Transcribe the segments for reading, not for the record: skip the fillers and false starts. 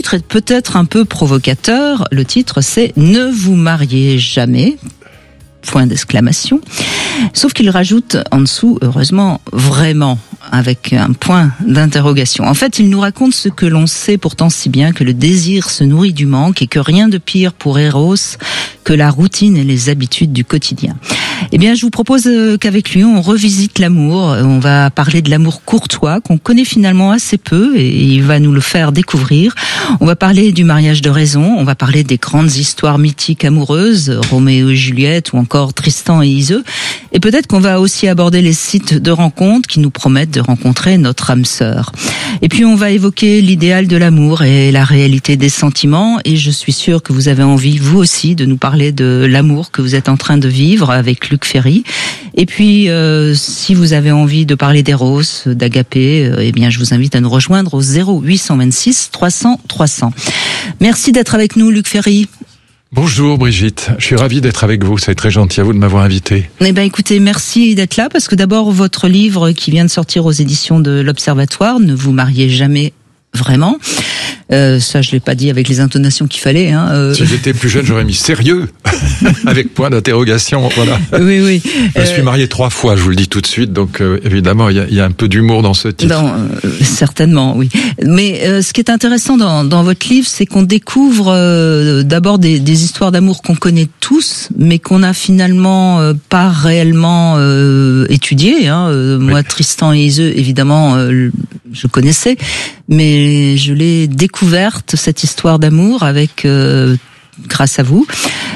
titre est peut-être un peu provocateur. Le titre, c'est « Ne vous mariez jamais ». Point d'exclamation. Sauf qu'il rajoute en dessous, heureusement, vraiment, avec un point d'interrogation. En fait, il nous raconte ce que l'on sait pourtant si bien, que le désir se nourrit du manque et que rien de pire pour Eros que la routine et les habitudes du quotidien. Eh bien, je vous propose qu'avec lui, on revisite l'amour. On va parler de l'amour courtois, qu'on connaît finalement assez peu, et il va nous le faire découvrir. On va parler du mariage de raison, on va parler des grandes histoires mythiques amoureuses, Roméo et Juliette ou encore Tristan et Iseult. Et peut-être qu'on va aussi aborder les sites de rencontres qui nous promettent de rencontrer notre âme sœur. Et puis, on va évoquer l'idéal de l'amour et la réalité des sentiments. Et je suis sûre que vous avez envie, vous aussi, de nous parler de l'amour que vous êtes en train de vivre avec Luc Ferry. Et puis, si vous avez envie de parler d'Eros, d'Agapé, eh bien, je vous invite à nous rejoindre au 0826 300 300. Merci d'être avec nous, Luc Ferry. Bonjour Brigitte, je suis ravi d'être avec vous, c'est très gentil à vous de m'avoir invité. Eh ben écoutez, merci d'être là, parce que d'abord, votre livre qui vient de sortir aux éditions de l'Observatoire, Ne vous mariez jamais vraiment. Ça, je l'ai pas dit avec les intonations qu'il fallait. Si j'étais plus jeune, j'aurais mis sérieux, avec point d'interrogation. Voilà. Oui. Je me suis marié 3 fois, je vous le dis tout de suite, donc évidemment, il y a un peu d'humour dans ce titre. Certainement, oui. Mais ce qui est intéressant dans votre livre, c'est qu'on découvre d'abord des histoires d'amour qu'on connaît tous, mais qu'on n'a finalement pas réellement étudiées. Moi, Tristan et Iseult, évidemment, je connaissais, mais je l'ai découverte, cette histoire d'amour, avec grâce à vous.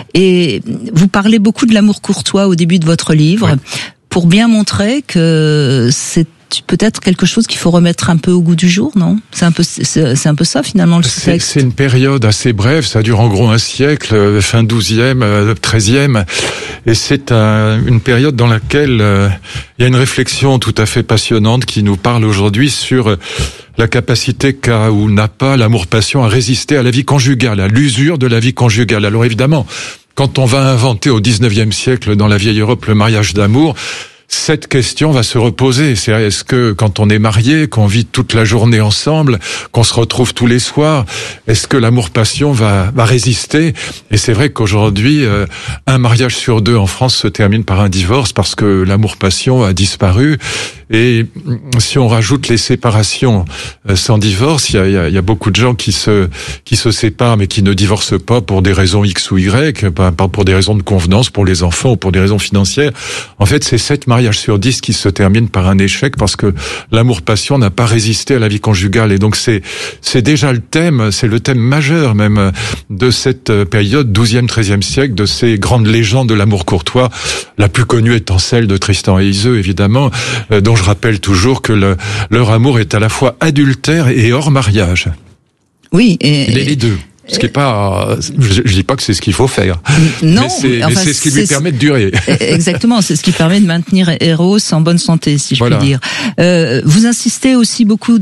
Et vous parlez beaucoup de l'amour courtois au début de votre livre, pour bien montrer que c'est peut-être quelque chose qu'il faut remettre un peu au goût du jour, non ? C'est un peu ça finalement le texte. C'est une période assez brève, ça dure en gros un siècle, fin 12e, 13e, et c'est une période dans laquelle il y a une réflexion tout à fait passionnante qui nous parle aujourd'hui sur la capacité qu'a ou n'a pas l'amour-passion à résister à la vie conjugale, à l'usure de la vie conjugale. Alors évidemment, quand on va inventer au 19e siècle dans la vieille Europe le mariage d'amour, cette question va se reposer. C'est est-ce que quand on est marié, qu'on vit toute la journée ensemble, qu'on se retrouve tous les soirs, est-ce que l'amour-passion va résister ? Et c'est vrai qu'aujourd'hui, un mariage sur 2 en France se termine par un divorce parce que l'amour-passion a disparu. Et si on rajoute les séparations sans divorce, il y a beaucoup de gens qui se séparent mais qui ne divorcent pas pour des raisons X ou Y, pas pour des raisons de convenance pour les enfants ou pour des raisons financières. En fait, c'est 7 mariages sur 10 qui se terminent par un échec parce que l'amour-passion n'a pas résisté à la vie conjugale. Et donc c'est déjà le thème, c'est le thème majeur même de cette période 12e, 13e siècle, de ces grandes légendes de l'amour courtois, la plus connue étant celle de Tristan et Iseult, évidemment, dont je rappelle toujours que leur amour est à la fois adultère et hors mariage. Oui. Les deux. Ce qui est pas, je dis pas que c'est ce qu'il faut faire. Non, mais c'est ce qui lui permet de durer. Exactement, c'est ce qui permet de maintenir Eros en bonne santé, si je puis dire. Vous insistez aussi beaucoup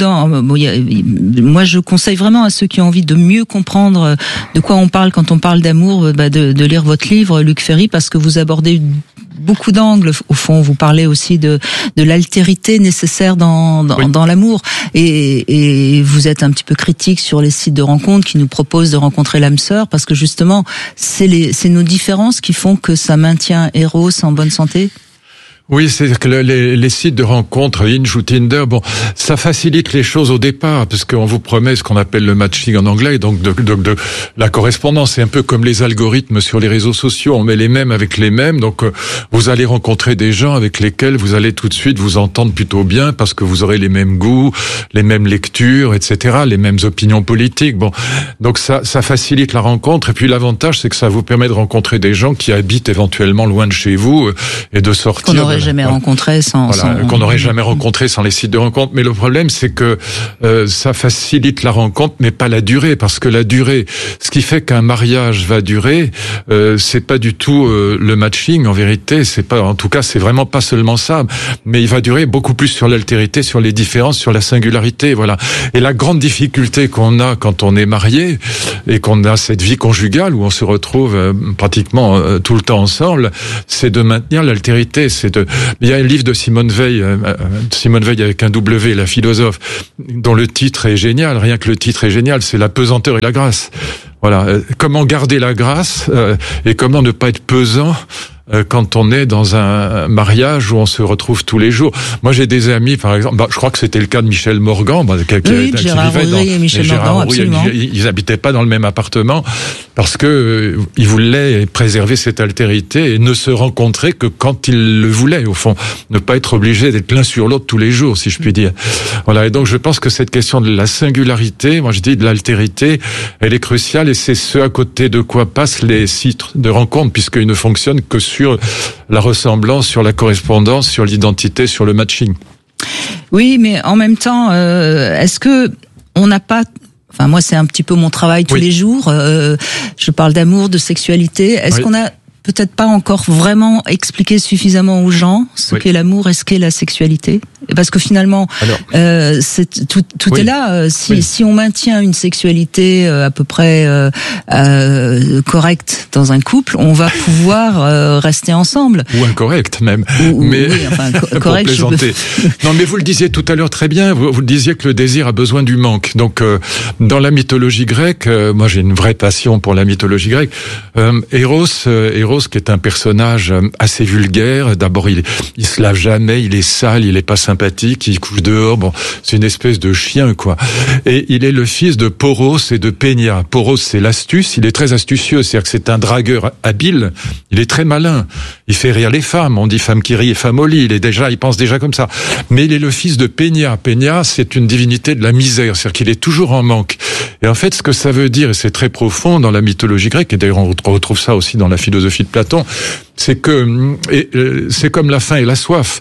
moi je conseille vraiment à ceux qui ont envie de mieux comprendre de quoi on parle quand on parle d'amour, de lire votre livre, Luc Ferry, parce que vous abordez beaucoup d'angles. Au fond, vous parlez aussi de l'altérité nécessaire dans l'amour, et vous êtes un petit peu critique sur les sites de rencontres qui nous proposent de rencontrer l'âme sœur, parce que justement, c'est nos différences qui font que ça maintient Eros en bonne santé. Oui, c'est-à-dire que les sites de rencontres, Hinge ou Tinder, ça facilite les choses au départ, parce qu'on vous promet ce qu'on appelle le matching en anglais, donc de la correspondance. C'est un peu comme les algorithmes sur les réseaux sociaux, on met les mêmes avec les mêmes, donc vous allez rencontrer des gens avec lesquels vous allez tout de suite vous entendre plutôt bien, parce que vous aurez les mêmes goûts, les mêmes lectures, etc., les mêmes opinions politiques. Donc ça facilite la rencontre, et puis l'avantage, c'est que ça vous permet de rencontrer des gens qui habitent éventuellement loin de chez vous, et de sortir. Qu'on n'aurait jamais rencontré qu'on n'aurait jamais rencontré sans les sites de rencontre. Mais le problème, c'est que ça facilite la rencontre, mais pas la durée, parce que la durée, ce qui fait qu'un mariage va durer, c'est pas du tout le matching. En vérité, en tout cas, c'est vraiment pas seulement ça. Mais il va durer beaucoup plus sur l'altérité, sur les différences, sur la singularité. Voilà. Et la grande difficulté qu'on a quand on est marié, et qu'on a cette vie conjugale où on se retrouve pratiquement tout le temps ensemble, c'est de maintenir l'altérité. Il y a un livre de Simone Veil avec un W, la philosophe, dont le titre est génial. Rien que le titre est génial, c'est La pesanteur et la grâce. Voilà, comment garder la grâce et comment ne pas être pesant quand on est dans un mariage où on se retrouve tous les jours. Moi, j'ai des amis, par exemple, je crois que c'était le cas de Michel Morgan, qui Gérard Roury et Michel Morgan, absolument. Ils habitaient pas dans le même appartement parce que ils voulaient préserver cette altérité et ne se rencontrer que quand ils le voulaient, au fond. Ne pas être obligés d'être l'un sur l'autre tous les jours, si je puis dire. Voilà. Et donc, je pense que cette question de la singularité, moi je dis de l'altérité, elle est cruciale et c'est ce à côté de quoi passent les sites de rencontre, puisqu'ils ne fonctionnent que sur la ressemblance, sur la correspondance, sur l'identité, sur le matching. Oui, mais en même temps, est-ce que on n'a pas... Enfin, moi, c'est un petit peu mon travail tous les jours. Je parle d'amour, de sexualité. Est-ce qu'on a peut-être pas encore vraiment expliqué suffisamment aux gens ce qu'est l'amour et ce qu'est la sexualité? Parce que finalement, c'est tout est là. Si on maintient une sexualité à peu près correcte dans un couple, on va pouvoir rester ensemble. Ou incorrecte même. Correct. Non, mais vous le disiez tout à l'heure très bien. Vous le disiez que le désir a besoin du manque. Donc, dans la mythologie grecque, moi j'ai une vraie passion pour la mythologie grecque. Eros, qui est un personnage assez vulgaire. D'abord, il se lave jamais, il est sale, il est pas sympathique, il couche dehors. Bon, c'est une espèce de chien, quoi. Et il est le fils de Poros et de Pénia. Poros, c'est l'astuce. Il est très astucieux. C'est-à-dire que c'est un dragueur habile. Il est très malin. Il fait rire les femmes. On dit femme qui rit et femme au lit. Il pense déjà comme ça. Mais il est le fils de Pénia. Pénia, c'est une divinité de la misère. C'est-à-dire qu'il est toujours en manque. Et en fait, ce que ça veut dire, et c'est très profond dans la mythologie grecque, et d'ailleurs on retrouve ça aussi dans la philosophie de Platon, c'est que c'est comme la faim et la soif.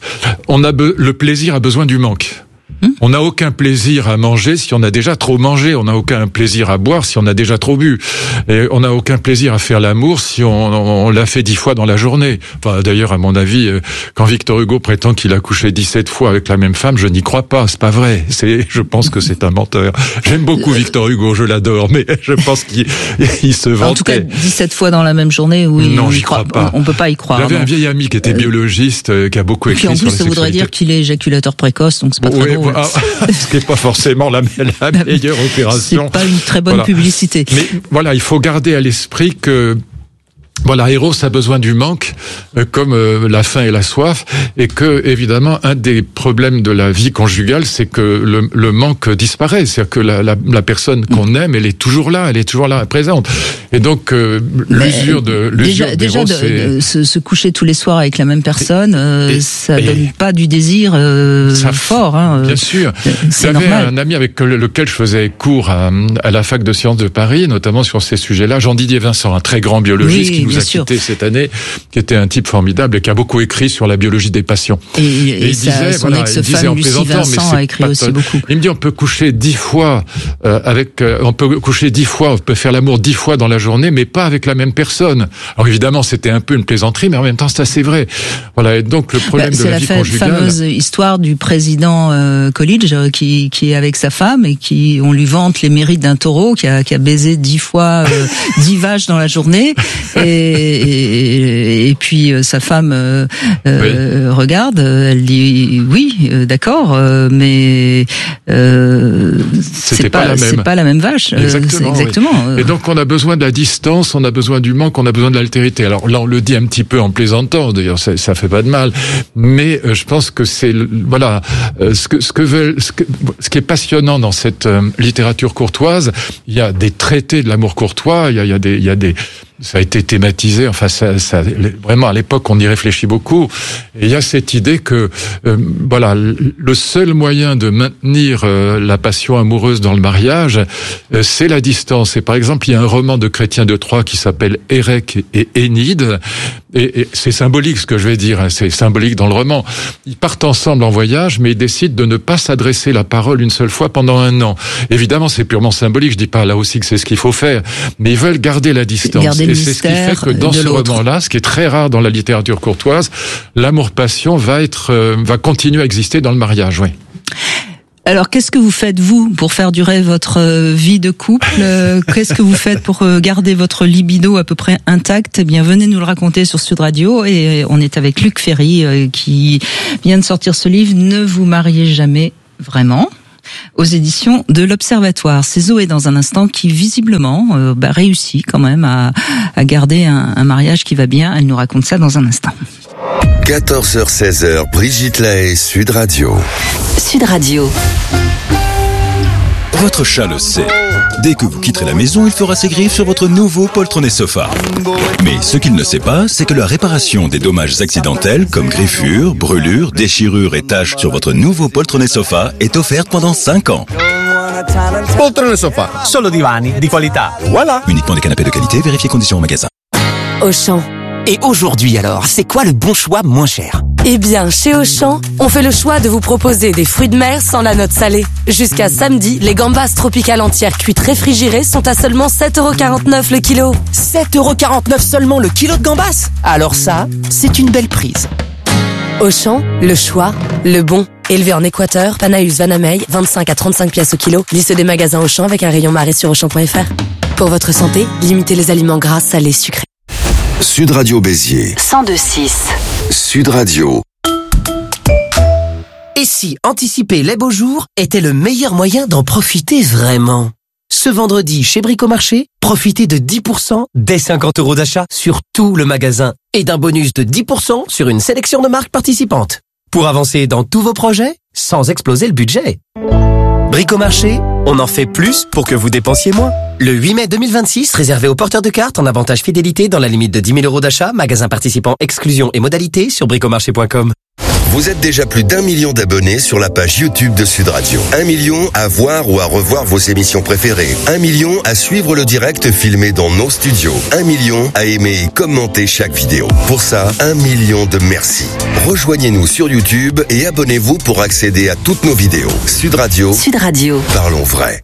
Le plaisir a besoin du manque. On n'a aucun plaisir à manger si on a déjà trop mangé. On n'a aucun plaisir à boire si on a déjà trop bu. Et on n'a aucun plaisir à faire l'amour si on l'a fait 10 fois dans la journée. Enfin, d'ailleurs, à mon avis, quand Victor Hugo prétend qu'il a couché 17 fois avec la même femme, je n'y crois pas. C'est pas vrai. Je pense que c'est un menteur. J'aime beaucoup Victor Hugo, je l'adore, mais je pense qu'il se vantait. En tout cas, 17 fois dans la même journée, oui. Non, j'y crois pas. On peut pas y croire. J'avais un vieil ami qui était biologiste, qui a beaucoup écrit sur la sexualité. En plus, ça voudrait dire qu'il est éjaculateur précoce, donc c'est pas très drôle. Ce qui n'est pas forcément la meilleure opération. C'est pas une très bonne publicité. Mais voilà, il faut garder à l'esprit que Eros a besoin du manque, comme la faim et la soif, et que, évidemment, un des problèmes de la vie conjugale, c'est que le manque disparaît. C'est-à-dire que la personne qu'on aime, elle est toujours là, présente. Et donc, l'usure d'Eros, se coucher tous les soirs avec la même personne, ça donne pas du désir fort. Hein, bien sûr. J'avais un ami avec lequel je faisais cours à la fac de sciences de Paris, notamment sur ces sujets-là, Jean-Didier Vincent, un très grand biologiste qui nous a quitté cette année, qui était un type formidable et qui a beaucoup écrit sur la biologie des passions. Et il disait, son ex-femme Lucie Vincent a écrit aussi beaucoup. Il me dit, on peut coucher 10 fois on peut faire l'amour 10 fois dans la journée, mais pas avec la même personne. Alors évidemment, c'était un peu une plaisanterie, mais en même temps, c'est assez vrai. Voilà. Et donc, le problème de la vie conjugale. C'est la fameuse histoire du président Coolidge qui est avec sa femme et on lui vante les mérites d'un taureau qui a baisé 10 fois 10 vaches dans la journée. Et puis sa femme regarde, elle dit oui, d'accord, mais c'est pas la même vache. Exactement. Et donc on a besoin de la distance, on a besoin du manque, on a besoin de l'altérité. Alors là on le dit un petit peu en plaisantant, d'ailleurs ça fait pas de mal, mais je pense que c'est ce qui est passionnant dans cette littérature courtoise. Il y a des traités de l'amour courtois, il y a des ça a été thématisé, enfin vraiment à l'époque on y réfléchit beaucoup, et il y a cette idée que le seul moyen de maintenir la passion amoureuse dans le mariage, c'est la distance. Et par exemple, il y a un roman de Chrétien de Troyes qui s'appelle Érec et Énide, et c'est symbolique ce que je vais dire, hein, c'est symbolique dans le roman. Ils partent ensemble en voyage, mais ils décident de ne pas s'adresser la parole une seule fois pendant 1 an. Évidemment, c'est purement symbolique, je dis pas là aussi que c'est ce qu'il faut faire, mais ils veulent garder la distance. Et c'est ce qui fait que dans ce roman-là, ce qui est très rare dans la littérature courtoise, l'amour-passion va continuer à exister dans le mariage, oui. Alors, qu'est-ce que vous faites, vous, pour faire durer votre vie de couple? Qu'est-ce que vous faites pour garder votre libido à peu près intact? Eh bien, venez nous le raconter sur Sud Radio. Et on est avec Luc Ferry, qui vient de sortir ce livre, Ne vous mariez jamais vraiment, aux éditions de l'Observatoire. C'est Zoé dans un instant qui visiblement réussit quand même à garder un mariage qui va bien. Elle nous raconte ça dans un instant. 14h-16h, Brigitte Lahaie, Sud Radio. Sud Radio. Votre chat le sait. Dès que vous quitterez la maison, il fera ses griffes sur votre nouveau poltronné sofa. Mais ce qu'il ne sait pas, c'est que la réparation des dommages accidentels comme griffures, brûlures, déchirures et taches sur votre nouveau poltronné sofa est offerte pendant 5 ans. Poltrone sofa, solo divani di qualità. Voilà. Uniquement des canapés de qualité, vérifiez conditions au magasin. Auchan. Et aujourd'hui alors, c'est quoi le bon choix moins cher? Eh bien, chez Auchan, on fait le choix de vous proposer des fruits de mer sans la note salée. Jusqu'à samedi, les gambas tropicales entières cuites réfrigérées sont à seulement 7,49€ le kilo. 7,49€ seulement le kilo de gambas? Alors ça, c'est une belle prise. Auchan, le choix, le bon. Élevé en Équateur, Panaeus Vanamey, 25 à 35 pièces au kilo. Liste des magasins Auchan avec un rayon marée sur Auchan.fr. Pour votre santé, limitez les aliments gras, salés, sucrés. Sud Radio Béziers. 102.6. Sud Radio. Et si anticiper les beaux jours était le meilleur moyen d'en profiter vraiment? Ce vendredi, chez Bricomarché, profitez de 10% dès 50€ d'achat sur tout le magasin et d'un bonus de 10% sur une sélection de marques participantes. Pour avancer dans tous vos projets, sans exploser le budget. Bricomarché, on en fait plus pour que vous dépensiez moins. Le 8 mai 2026, réservé aux porteurs de cartes en avantage fidélité dans la limite de 10 000 € d'achat, magasin participant, exclusion et modalités sur bricomarché.com. Vous êtes déjà plus d'1 million d'abonnés sur la page YouTube de Sud Radio. 1 million à voir ou à revoir vos émissions préférées. 1 million à suivre le direct filmé dans nos studios. 1 million à aimer et commenter chaque vidéo. Pour ça, 1 million de merci. Rejoignez-nous sur YouTube et abonnez-vous pour accéder à toutes nos vidéos. Sud Radio. Sud Radio. Parlons vrai.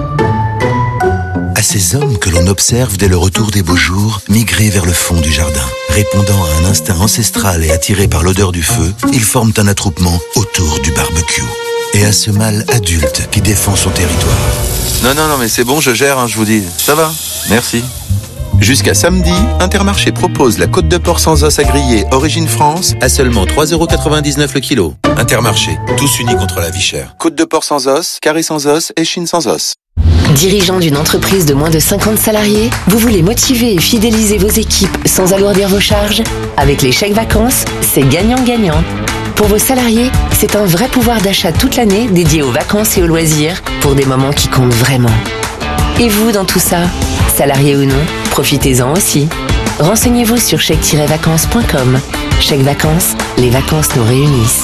À ces hommes que l'on observe dès le retour des beaux jours, migrer vers le fond du jardin. Répondant à un instinct ancestral et attirés par l'odeur du feu, ils forment un attroupement autour du barbecue. Et à ce mâle adulte qui défend son territoire. Non, mais c'est bon, je gère, je vous dis. Ça va, merci. Jusqu'à samedi, Intermarché propose la côte de porc sans os à griller Origine France à seulement 3,99€ le kilo. Intermarché, tous unis contre la vie chère. Côte de porc sans os, carré sans os et chine sans os. Dirigeant d'une entreprise de moins de 50 salariés, vous voulez motiver et fidéliser vos équipes sans alourdir vos charges? Avec les chèques vacances, c'est gagnant-gagnant. Pour vos salariés, c'est un vrai pouvoir d'achat toute l'année dédié aux vacances et aux loisirs pour des moments qui comptent vraiment. Et vous dans tout ça? Salarié ou non, profitez-en aussi. Renseignez-vous sur chèque-vacances.com. Chèque vacances, les vacances nous réunissent.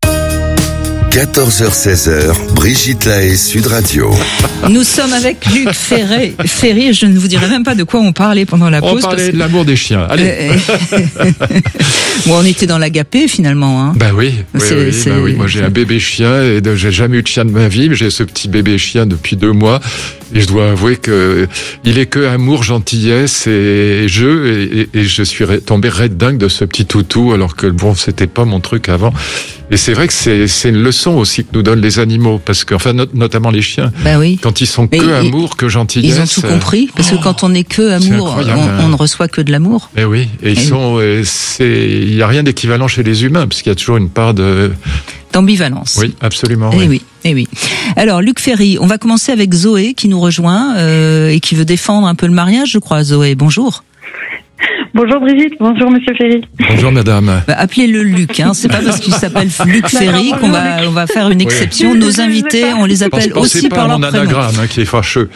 14h-16h, Brigitte Lahaie, Sud Radio. Nous sommes avec Luc Ferry. Je ne vous dirai même pas de quoi on parlait pendant la pause. On parlait de l'amour des chiens. Allez. Bon, on était dans l'agapé finalement. Hein. Bah oui. Moi, j'ai un bébé chien et j'ai jamais eu de chien de ma vie, mais j'ai ce petit bébé chien depuis 2 mois. Et je dois avouer que il est que amour, gentillesse et jeu. Et je suis tombé red dingue de ce petit toutou, alors que bon, c'était pas mon truc avant. Et c'est vrai que c'est une leçon aussi que nous donnent les animaux, parce que, enfin, notamment les chiens. Bah oui. Quand ils sont amour, que gentillesse. Ils ont tout compris, parce que quand on n'est que amour, on ne reçoit que de l'amour. Et oui. Et il y a rien d'équivalent chez les humains, parce qu'il y a toujours une part d'ambivalence. Oui, absolument. Et oui. Alors, Luc Ferry, on va commencer avec Zoé qui nous rejoint et qui veut défendre un peu le mariage, je crois. Zoé, bonjour. Bonjour Brigitte, bonjour Monsieur Ferry. Bonjour Madame. Appelez-le Luc, c'est pas parce qu'il s'appelle Luc Ferry qu'on va faire une exception. Oui. Nos invités, on les appelle aussi par leur prénom. C'est pas mon anagramme qui est fâcheux.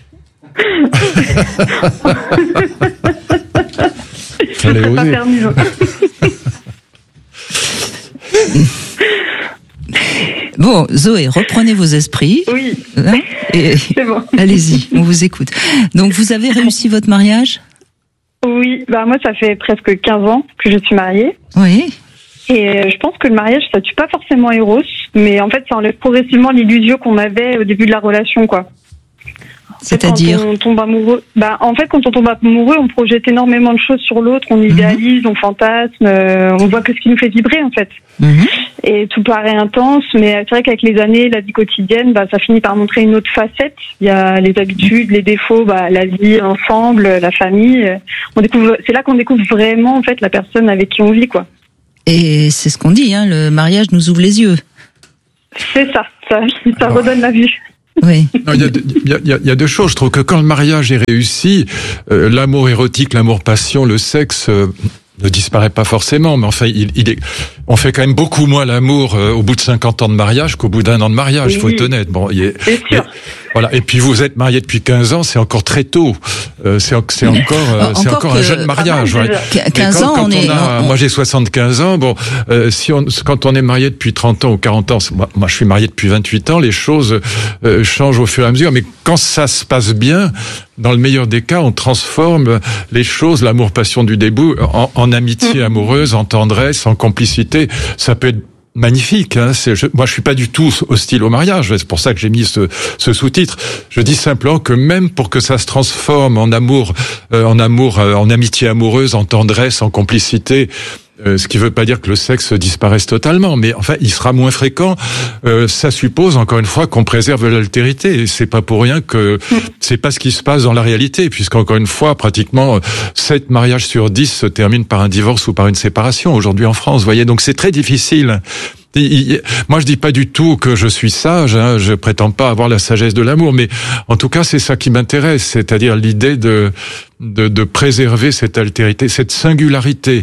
Fallait oser. Bon, Zoé, reprenez vos esprits. Oui. C'est bon. Allez-y, on vous écoute. Donc, vous avez réussi votre mariage ? Oui, moi ça fait presque 15 ans que je suis mariée. Oui. Et je pense que le mariage, ça tue pas forcément Eros, mais en fait ça enlève progressivement l'illusion qu'on avait au début de la relation, quoi. C'est-à-dire quand on tombe amoureux, en fait, quand on tombe amoureux, on projette énormément de choses sur l'autre, on idéalise, on fantasme, on voit que ce qui nous fait vibrer, en fait. Et tout paraît intense, mais c'est vrai qu'avec les années, la vie quotidienne, ça finit par montrer une autre facette. Il y a les habitudes, les défauts, la vie ensemble, la famille. C'est là qu'on découvre vraiment, en fait, la personne avec qui on vit, quoi. Et c'est ce qu'on dit, le mariage nous ouvre les yeux. C'est ça redonne la vue. Oui. Il y a deux choses. Je trouve que quand le mariage est réussi, l'amour érotique, l'amour passion, le sexe ne disparaît pas forcément, mais enfin, on fait quand même beaucoup moins l'amour au bout de 50 ans de mariage qu'au bout d'un an de mariage, faut être honnête. Bon, c'est sûr. Voilà. Et puis vous êtes marié depuis 15 ans, c'est encore très tôt. C'est encore un jeune mariage. 15 ans, moi j'ai 75 ans. Bon, quand on est marié depuis 30 ans ou 40 ans, moi je suis marié depuis 28 ans, les choses changent au fur et à mesure. Mais quand ça se passe bien, dans le meilleur des cas, on transforme les choses, l'amour-passion du début, en amitié amoureuse, en tendresse, en complicité. Ça peut être magnifique. Moi, je suis pas du tout hostile au mariage. C'est pour ça que j'ai mis ce sous-titre. Je dis simplement que même pour que ça se transforme en amour, en amitié amoureuse, en tendresse, en complicité. Ce qui veut pas dire que le sexe disparaisse totalement, mais enfin, il sera moins fréquent. Ça suppose, encore une fois, qu'on préserve l'altérité. Et c'est pas pour rien que c'est pas ce qui se passe dans la réalité, puisqu'encore une fois, pratiquement 7 mariages sur 10 se terminent par un divorce ou par une séparation aujourd'hui en France. Vous voyez, donc c'est très difficile. Moi, je dis pas du tout que je suis sage, je prétends pas avoir la sagesse de l'amour, mais en tout cas, c'est ça qui m'intéresse, c'est-à-dire l'idée de préserver cette altérité, cette singularité.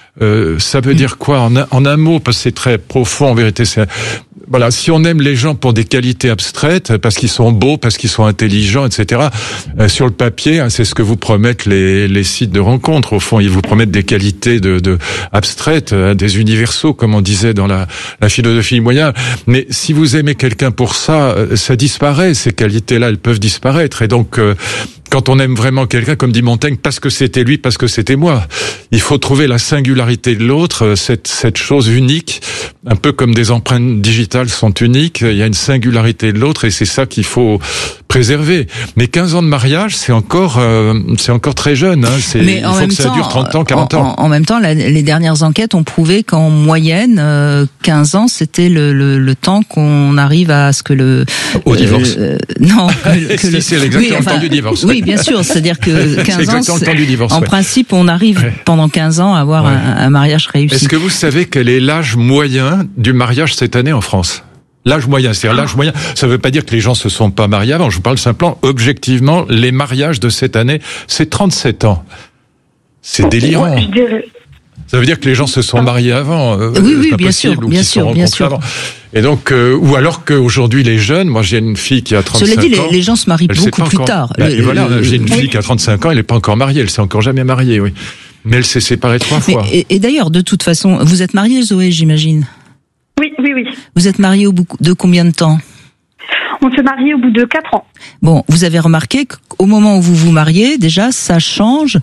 Ça veut dire quoi en un mot, parce que c'est très profond en vérité. Voilà, si on aime les gens pour des qualités abstraites, parce qu'ils sont beaux, parce qu'ils sont intelligents, etc. Sur le papier, c'est ce que vous promettent les sites de rencontres. Au fond, ils vous promettent des qualités de abstraites, des universaux, comme on disait dans la philosophie moyenne. Mais si vous aimez quelqu'un pour ça, ça disparaît. Ces qualités-là, elles peuvent disparaître. Et donc, quand on aime vraiment quelqu'un, comme dit Montaigne, parce que c'était lui, parce que c'était moi, il faut trouver la singularité de l'autre, cette chose unique, un peu comme des empreintes digitales sont uniques, il y a une singularité de l'autre et c'est ça qu'il faut préserver. Mais 15 ans de mariage, c'est encore très jeune. Mais il faut que ça dure 30 ans, 40 ans. En même temps, les dernières enquêtes ont prouvé qu'en moyenne, 15 ans, c'était le temps qu'on arrive à ce que le... Au divorce. Non. Si, c'est exactement le temps du divorce. Oui, bien sûr. C'est-à-dire que 15 ans, le temps du divorce, en principe, on arrive pendant 15 ans à avoir un mariage réussi. Est-ce que vous savez quel est l'âge moyen du mariage cette année en France ? L'âge moyen, c'est-à-dire l'âge moyen, ça veut pas dire que les gens se sont pas mariés avant, je vous parle simplement, objectivement, les mariages de cette année, c'est 37 ans. C'est délirant. Ça veut dire que les gens se sont mariés avant. Oui, bien sûr. Et donc, ou alors qu'aujourd'hui les jeunes, moi j'ai une fille qui a 35 ans. Cela dit, les gens se marient beaucoup plus tard. J'ai une fille qui a 35 ans, elle n'est pas encore mariée, elle s'est encore jamais mariée, oui. Mais elle s'est séparée 3 fois. Et d'ailleurs, de toute façon, vous êtes mariée, Zoé, j'imagine ? Oui. Vous êtes mariée au bout de combien de temps ? On s'est mariés au bout de 4 ans. Bon, vous avez remarqué qu'au moment où vous vous mariez, déjà, ça change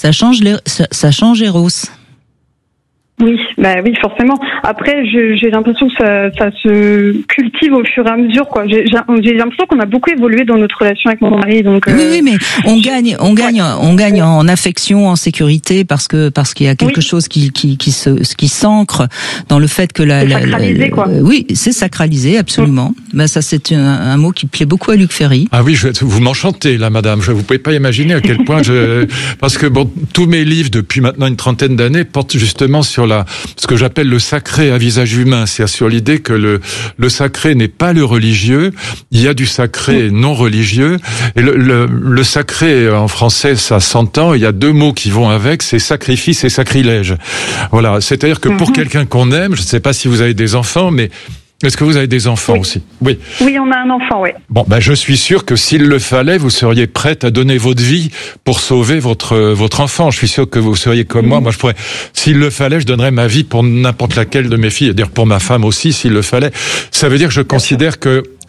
Eros. Oui, forcément. Après, j'ai l'impression que ça se cultive au fur et à mesure, quoi. J'ai l'impression qu'on a beaucoup évolué dans notre relation avec mon mari, donc. Oui, mais on gagne en affection, en sécurité, parce qu'il y a quelque chose qui s'ancre dans le fait que c'est sacralisé, quoi. Oui, c'est sacralisé, absolument. Ça, c'est un mot qui plaît beaucoup à Luc Ferry. Ah oui, vous m'enchantez, là, madame. Vous pouvez pas imaginer à quel point parce que tous mes livres, depuis maintenant une trentaine d'années, portent justement sur ce que j'appelle le sacré à visage humain, c'est-à-dire sur l'idée que le sacré n'est pas le religieux, il y a du sacré non religieux, et le sacré en français ça s'entend, il y a 2 mots qui vont avec, c'est sacrifice et sacrilège. Voilà, c'est-à-dire que pour quelqu'un qu'on aime, je ne sais pas si vous avez des enfants, mais est-ce que vous avez des enfants aussi ? Oui. Oui, on a un enfant, oui. Bon, je suis sûr que s'il le fallait, vous seriez prête à donner votre vie pour sauver votre enfant. Je suis sûr que vous seriez comme moi. Moi, s'il le fallait, je donnerais ma vie pour n'importe laquelle de mes filles, et d'ailleurs pour ma femme aussi, s'il le fallait. Ça veut dire que je considère que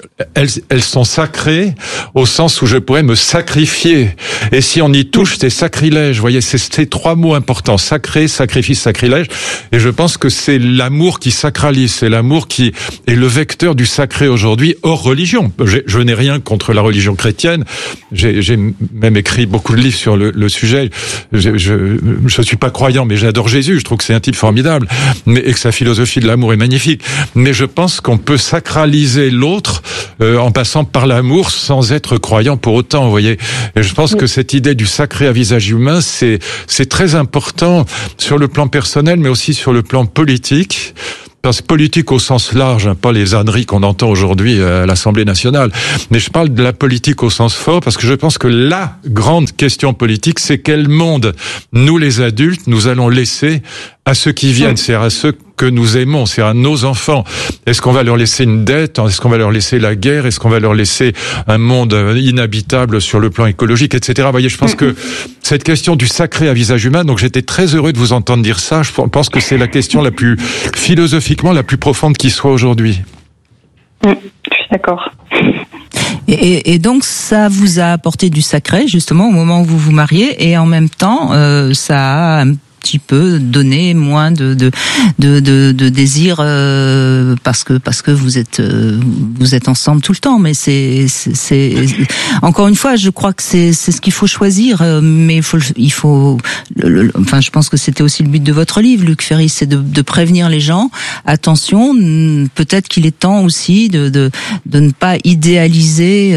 elles sont sacrées au sens où je pourrais me sacrifier. Et si on y touche, c'est sacrilège. Vous voyez, c'est ces trois mots importants. Sacré, sacrifice, sacrilège. Et je pense que c'est l'amour qui sacralise. C'est l'amour qui est le vecteur du sacré aujourd'hui, hors religion. Je n'ai rien contre la religion chrétienne. J'ai même écrit beaucoup de livres sur le sujet. Je suis pas croyant, mais j'adore Jésus. Je trouve que c'est un type formidable. Et que sa philosophie de l'amour est magnifique. Mais je pense qu'on peut sacraliser l'autre en passant par l'amour sans être croyant pour autant, vous voyez. Et je pense que cette idée du sacré à visage humain, c'est très important sur le plan personnel, mais aussi sur le plan politique. Parce que politique au sens large, hein, pas les âneries qu'on entend aujourd'hui à l'Assemblée nationale, mais je parle de la politique au sens fort, parce que je pense que la grande question politique, c'est quel monde, nous les adultes, nous allons laisser à ceux qui viennent, c'est-à-dire à ceux que nous aimons, c'est à nos enfants. Est-ce qu'on va leur laisser une dette? Est-ce qu'on va leur laisser la guerre? Est-ce qu'on va leur laisser un monde inhabitable sur le plan écologique, etc. Vous voyez, je pense que cette question du sacré à visage humain, donc j'étais très heureux de vous entendre dire ça, je pense que c'est la question la plus philosophiquement la plus profonde qui soit aujourd'hui. Je suis d'accord. Et donc ça vous a apporté du sacré justement au moment où vous vous mariez, et en même temps ça a un petit peu donné moins de désir parce que vous êtes ensemble tout le temps, mais c'est encore une fois, je crois que c'est ce qu'il faut choisir, mais il faut enfin je pense que c'était aussi le but de votre livre, Luc Ferry, c'est de prévenir les gens, attention, peut-être qu'il est temps aussi de ne pas idéaliser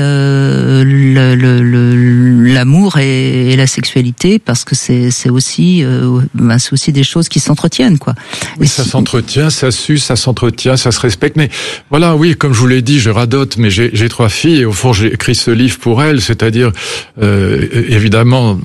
l'amour et la sexualité, parce que c'est aussi c'est aussi des choses qui s'entretiennent, quoi. Oui, ça s'entretient, ça s'use, ça s'entretient, ça se respecte. Mais voilà, oui, comme je vous l'ai dit, je radote, mais j'ai 3 filles et au fond, j'ai écrit ce livre pour elles, c'est-à-dire, évidemment,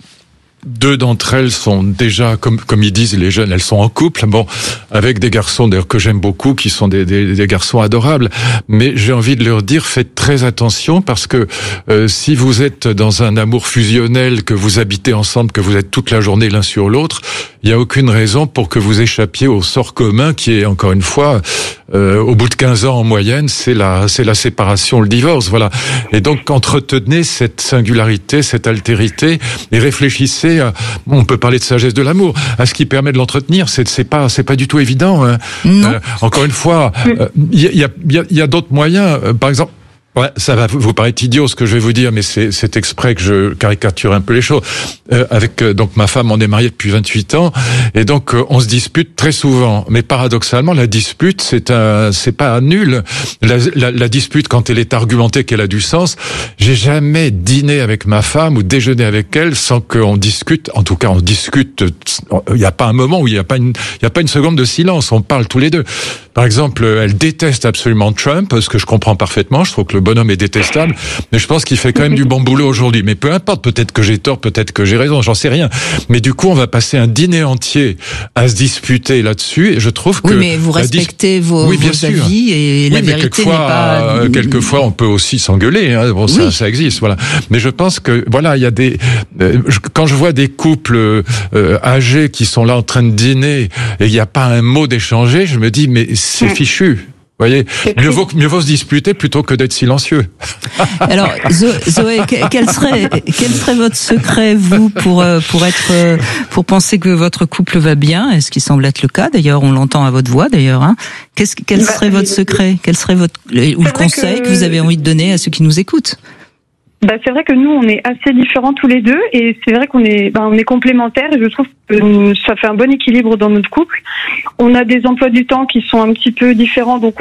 2 d'entre elles sont déjà, comme ils disent les jeunes, elles sont en couple, bon, avec des garçons d'ailleurs que j'aime beaucoup, qui sont des garçons adorables. Mais j'ai envie de leur dire, faites très attention, parce que si vous êtes dans un amour fusionnel, que vous habitez ensemble, que vous êtes toute la journée l'un sur l'autre, il n'y a aucune raison pour que vous échappiez au sort commun qui est, encore une fois, au bout de 15 ans en moyenne, c'est la séparation, le divorce, voilà. Et donc, entretenez cette singularité, cette altérité, et réfléchissez à, on peut parler de sagesse de l'amour, à ce qui permet de l'entretenir. C'est pas du tout évident, hein. Encore une fois, il y a d'autres moyens, par exemple. Ouais, ça va vous paraître idiot ce que je vais vous dire, mais c'est exprès que je caricature un peu les choses. Donc ma femme, on est mariés depuis 28 ans, et donc on se dispute très souvent. Mais paradoxalement, la dispute, c'est pas nul. La dispute, quand elle est argumentée, qu'elle a du sens. J'ai jamais dîné avec ma femme ou déjeuné avec elle sans qu'on discute. En tout cas, on discute. Il n'y a pas un moment où il y a pas une seconde de silence. On parle tous les deux. Par exemple, elle déteste absolument Trump, ce que je comprends parfaitement. Je trouve que le bonhomme est détestable, mais je pense qu'il fait quand même du bon boulot aujourd'hui. Mais peu importe, peut-être que j'ai tort, peut-être que j'ai raison, j'en sais rien. Mais du coup, on va passer un dîner entier à se disputer là-dessus, et je trouve que... Oui, mais vous respectez vos avis, et la vérité n'est pas... quelquefois, on peut aussi s'engueuler, hein. Bon, ça existe, voilà. Mais je pense que, voilà, il y a des... quand je vois des couples âgés qui sont là en train de dîner, et il n'y a pas un mot d'échanger, je me dis, mais c'est fichu. Vous voyez, mieux vaut se disputer plutôt que d'être silencieux. Alors, Zoé, quel serait votre secret, vous, pour penser que votre couple va bien? Est-ce qu'il semble être le cas? D'ailleurs, on l'entend à votre voix, d'ailleurs, hein. Quel serait votre secret? Quel serait le conseil que vous avez envie de donner à ceux qui nous écoutent? C'est vrai que nous, on est assez différents tous les deux, et c'est vrai qu'on est complémentaires, et je trouve que ça fait un bon équilibre dans notre couple. On a des emplois du temps qui sont un petit peu différents, donc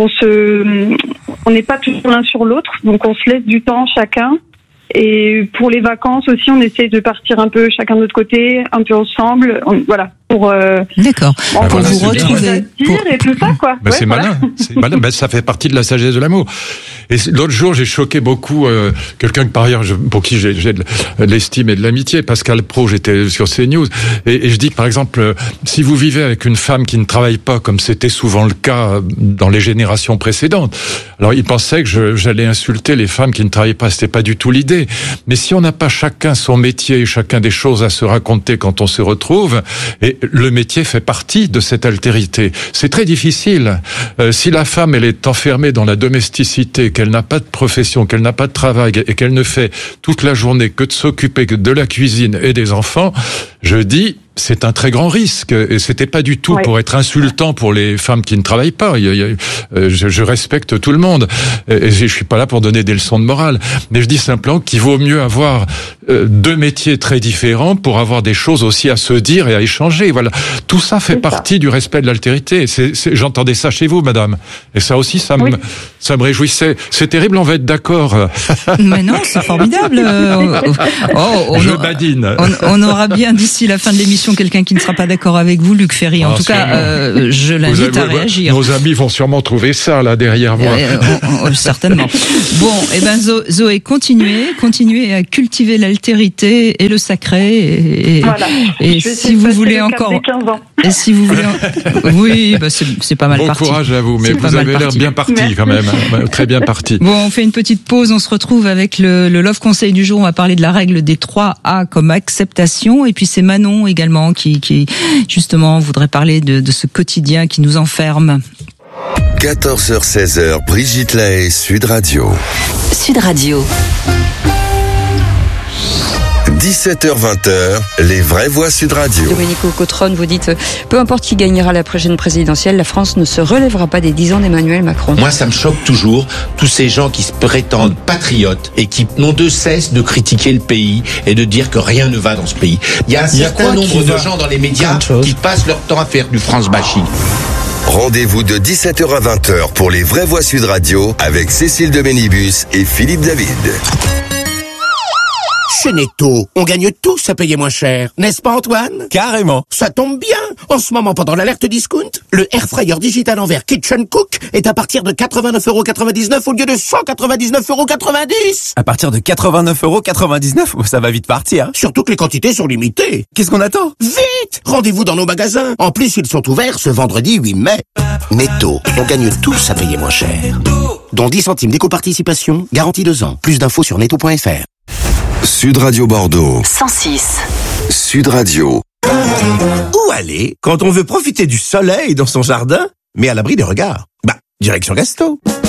on n'est pas toujours l'un sur l'autre, donc on se laisse du temps chacun. Et pour les vacances aussi, on essaie de partir un peu chacun de notre côté, un peu ensemble, voilà. D'accord. Pour vous retrouver. Et tout ça, quoi. C'est malin. C'est malin. Ça fait partie de la sagesse de l'amour. Et l'autre jour, j'ai choqué beaucoup quelqu'un que par ailleurs, pour qui j'ai de l'estime et de l'amitié, Pascal Praud, j'étais sur CNews, et je dis par exemple, si vous vivez avec une femme qui ne travaille pas, comme c'était souvent le cas dans les générations précédentes, alors il pensait que j'allais insulter les femmes qui ne travaillaient pas. C'était pas du tout l'idée. Mais si on n'a pas chacun son métier, chacun des choses à se raconter quand on se retrouve, et Mais le métier fait partie de cette altérité. C'est très difficile. Si la femme, elle est enfermée dans la domesticité, qu'elle n'a pas de profession, qu'elle n'a pas de travail et qu'elle ne fait toute la journée que de s'occuper de la cuisine et des enfants, je dis, c'est un très grand risque, et c'était pas du tout pour être insultant pour les femmes qui ne travaillent pas. Je respecte tout le monde, et je suis pas là pour donner des leçons de morale, mais je dis simplement qu'il vaut mieux avoir deux métiers très différents pour avoir des choses aussi à se dire et à échanger. Voilà, tout ça fait partie du respect de l'altérité. J'entendais ça chez vous, madame, et ça aussi, ça me réjouissait. C'est terrible, on va être d'accord. Mais non, c'est formidable. Je badine. On aura bien d'ici la fin de l'émission quelqu'un qui ne sera pas d'accord avec vous, Luc Ferry. En tout cas, je l'invite à réagir. Nos amis vont sûrement trouver ça là derrière moi. Certainement. Bon, Zoé, continuez à cultiver l'altérité et le sacré. Et si vous voulez encore, et si vous voulez, oui, c'est pas mal parti. Bon courage à vous, mais vous avez l'air bien parti quand même, très bien parti. Bon, on fait une petite pause. On se retrouve avec le Love Conseil du jour. On va parler de la règle des 3 A comme acceptation, et puis c'est Manon également qui justement voudrait parler de ce quotidien qui nous enferme. 14h-16h, Brigitte Lahaie, Sud Radio. Sud Radio. 17h-20h, les vraies voix Sud Radio. Domenico Cotron, vous dites, peu importe qui gagnera la prochaine présidentielle, la France ne se relèvera pas des 10 ans d'Emmanuel Macron. Moi, ça me choque toujours, tous ces gens qui se prétendent patriotes et qui n'ont de cesse de critiquer le pays et de dire que rien ne va dans ce pays. Il y a un certain nombre de gens dans les médias qui passent leur temps à faire du France bashing. Rendez-vous de 17h à 20h pour les vraies voix Sud Radio avec Cécile de Bénibus et Philippe David. Chez Netto, on gagne tous à payer moins cher, n'est-ce pas Antoine? Carrément. Ça tombe bien. En ce moment, pendant l'alerte discount, le Airfryer digital en verre Kitchen Cook est à partir de 89,99€ au lieu de 199,90€. À partir de 89,99€, ça va vite partir. Surtout que les quantités sont limitées. Qu'est-ce qu'on attend? Vite! Rendez-vous dans nos magasins. En plus, ils sont ouverts ce vendredi 8 mai. Netto, on gagne tous à payer moins cher. Dont 10 centimes d'éco-participation, garantie 2 ans. Plus d'infos sur netto.fr. Sud Radio Bordeaux. 106. Sud Radio. Où aller quand on veut profiter du soleil dans son jardin, mais à l'abri des regards? Direction Gasto.